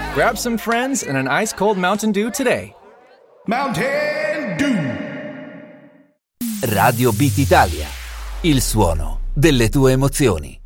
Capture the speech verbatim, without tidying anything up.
Grab some friends and an ice-cold Mountain Dew today. Mountain Dew. Radio Beat Italia. Il suono delle tue emozioni.